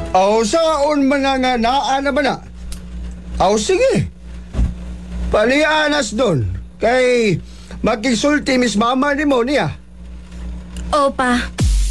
Aw, saon man nga naa na ba na? Aw, sige. Palianas doon. Kay magkisulti Miss Mama ni mo niya. Opa.